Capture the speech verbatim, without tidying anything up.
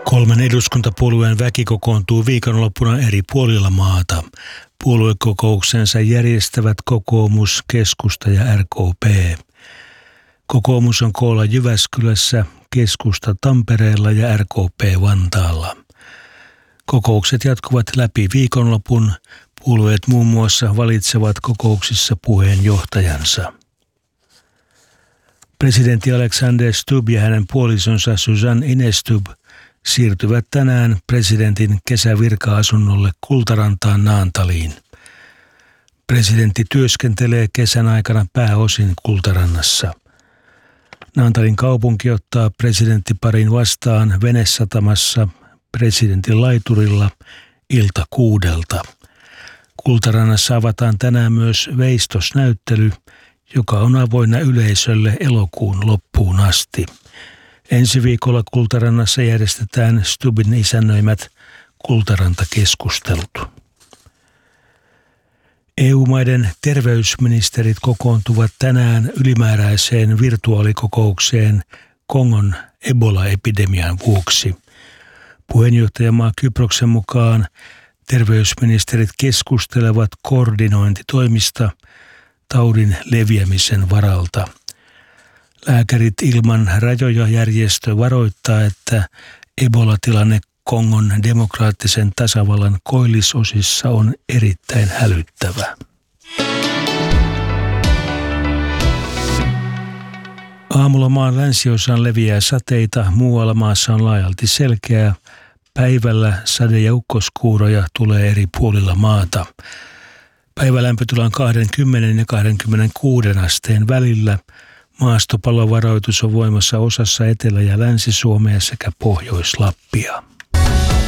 Kolmen eduskuntapuolueen väki kokoontuu viikonloppuna eri puolilla maata. Puoluekokouksensa järjestävät kokoomus, keskusta ja R K P. Kokoomus on koolla Jyväskylässä, keskusta Tampereella ja R K P Vantaalla. Kokoukset jatkuvat läpi viikonlopun. Puolueet muun muassa valitsevat kokouksissa puheenjohtajansa. Presidentti Alexander Stubb ja hänen puolisonsa Susanne Inestub siirtyvät tänään presidentin kesävirka-asunnolle Kultarantaan Naantaliin. Presidentti työskentelee kesän aikana pääosin Kultarannassa. Naantalin kaupunki ottaa presidenttiparin vastaan venesatamassa presidentin laiturilla ilta kuudelta. Kultarannassa avataan tänään myös veistosnäyttely, joka on avoinna yleisölle elokuun loppuun asti. Ensi viikolla Kultarannassa järjestetään Stubbin isännöimät Kultaranta-keskustelut. E U-maiden terveysministerit kokoontuvat tänään ylimääräiseen virtuaalikokoukseen Kongon Ebola-epidemian vuoksi. Puheenjohtajamaa Kyproksen mukaan terveysministerit keskustelevat koordinointitoimista taudin leviämisen varalta. Lääkärit ilman rajoja järjestö varoittaa, että Ebola-tilanne Kongon demokraattisen tasavallan koillisosissa on erittäin hälyttävä. Aamulla maan länsiosaan leviää sateita, muualla maassa on laajalti selkeää. Päivällä sade- ja ukkoskuuroja tulee eri puolilla maata. Päivälämpötila on kaksikymmentä ja kaksikymmentäkuusi asteen välillä. Maastopallovaroitus on voimassa osassa Etelä- ja Länsi-Suomea sekä Pohjois-Lappia.